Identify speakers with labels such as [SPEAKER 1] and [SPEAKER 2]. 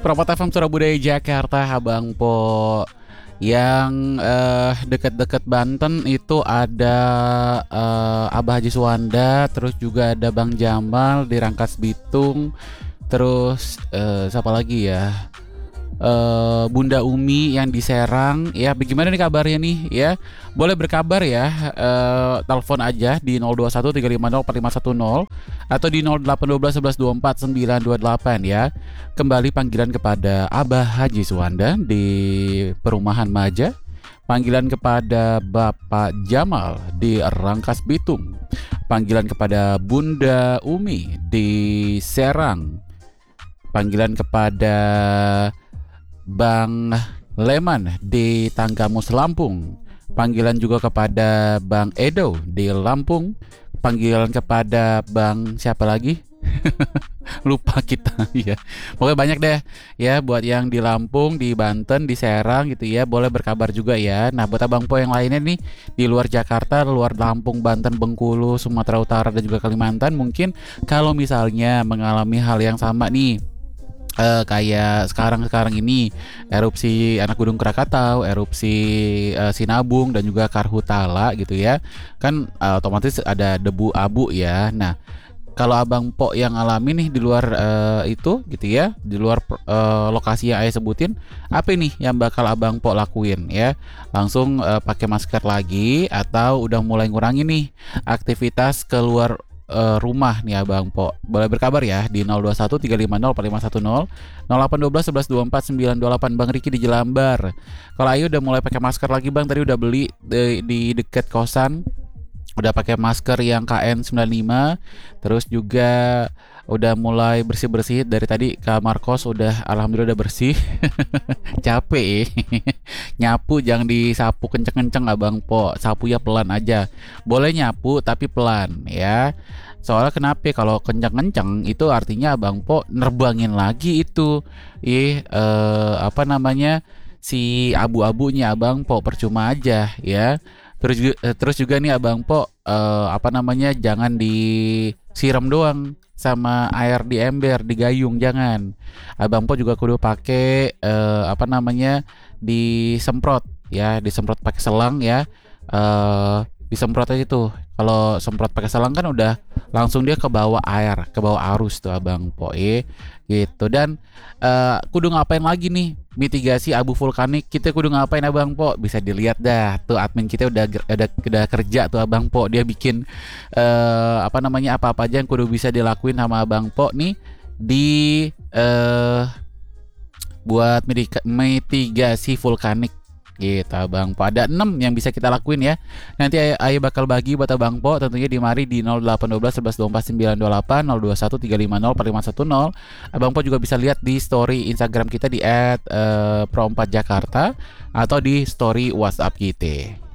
[SPEAKER 1] Perapot FM Surabaya Jakarta, Abang Po. Yang dekat-dekat Banten itu ada Abah Haji Suwanda, terus juga ada Bang Jamal di Rangkas Bitung, terus siapa lagi ya? Bunda Umi yang di Serang. Ya, bagaimana nih kabarnya nih ya? Boleh berkabar ya, telepon aja di 0213504510 atau di 08121124 928 ya. Kembali panggilan kepada Abah Haji Suwanda di Perumahan Maja, panggilan kepada Bapak Jamal di Rangkas Bitung, panggilan kepada Bunda Umi di Serang, panggilan kepada Bang Leman di Tanggamus Lampung, panggilan juga kepada Bang Edo di Lampung, panggilan kepada Bang siapa lagi? Lupa kita ya. Pokoknya banyak deh ya buat yang di Lampung, di Banten, di Serang gitu ya. Boleh berkabar juga ya. Nah, buat Abang Po yang lainnya nih di luar Jakarta, luar Lampung, Banten, Bengkulu, Sumatera Utara dan juga Kalimantan, mungkin kalau misalnya mengalami hal yang sama nih, kayak sekarang ini erupsi anak Gunung Krakatau, erupsi Sinabung dan juga Karhutala gitu ya. Kan otomatis ada debu abu ya. Nah, kalau Abang Po yang alami nih di luar itu gitu ya, di luar lokasi yang ayah sebutin, apa nih yang bakal Abang Po lakuin ya? Langsung pakai masker lagi atau udah mulai ngurangin nih aktivitas keluar rumah nih Abang Po. Boleh berkabar ya di 0213504510, 08121124 928. Bang Riki di Jelambar. Kalau Ayu udah mulai pakai masker lagi Bang, tadi udah beli di dekat kosan, udah pakai masker yang KN95, terus juga udah mulai bersih-bersih dari tadi. Kamar kos udah alhamdulillah udah bersih. Capek nyapu jangan disapu kenceng-kenceng Abang Po, sapu ya pelan aja. Boleh nyapu tapi pelan ya. Soalnya kenapa? Kalau kenceng-kenceng itu artinya Abang Po nerbangin lagi itu apa namanya, si abu-abunya Abang Po, percuma aja ya. Terus juga nih Abang Po, apa namanya, jangan disiram doang sama air di ember, di gayung, jangan. Abang Po juga kudu pakai apa namanya, disemprot ya, disemprot pakai selang ya. Disemprot aja tuh. Kalau semprot pakai selang kan udah langsung dia ke bawah air, ke bawah arus tuh Abang Po gitu. Dan kudu ngapain lagi nih mitigasi abu vulkanik, kita kudu ngapain Abang Po? Bisa dilihat dah tuh, admin kita udah kerja tuh Abang Po, dia bikin apa namanya, apa-apa aja yang kudu bisa dilakuin sama Abang Po nih di buat mitigasi vulkanik gitu Abang Po. Ada 6 yang bisa kita lakuin ya. Nanti Ayo bakal bagi buat Abang Po tentunya di mari di 08121124 928, 0213504510. Abang Po juga bisa lihat di story Instagram kita di @pro4jakarta atau di story WhatsApp kita.